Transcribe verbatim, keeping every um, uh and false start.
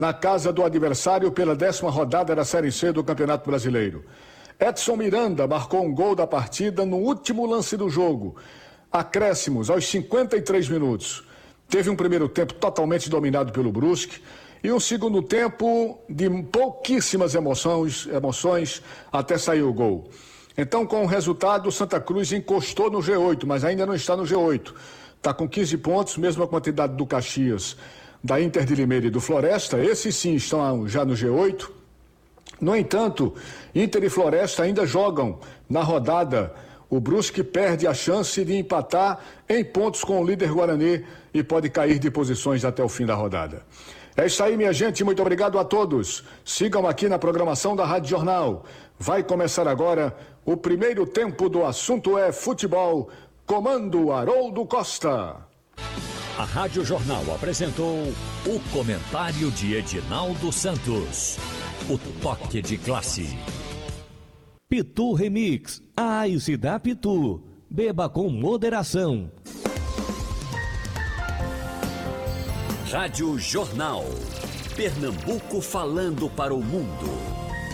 na casa do adversário pela décima rodada da Série C do Campeonato Brasileiro. Edson Miranda marcou um gol da partida no último lance do jogo. Acréscimos aos cinquenta e três minutos. Teve um primeiro tempo totalmente dominado pelo Brusque e um segundo tempo de pouquíssimas emoções, emoções até sair o gol. Então, com o resultado, o Santa Cruz encostou no G oito, mas ainda não está no G oito. Está com quinze pontos, mesma quantidade do Caxias, da Inter de Limeira e do Floresta. Esses sim estão já no G oito. No entanto, Inter e Floresta ainda jogam na rodada. O Brusque perde a chance de empatar em pontos com o líder Guarani e pode cair de posições até o fim da rodada. É isso aí, minha gente. Muito obrigado a todos. Sigam aqui na programação da Rádio Jornal. Vai começar agora o primeiro tempo do Assunto é Futebol. Comando Haroldo Costa. A Rádio Jornal apresentou o comentário de Edinaldo Santos. O toque de classe. Pitu Remix. A Ice da Pitu. Beba com moderação. Rádio Jornal. Pernambuco falando para o mundo.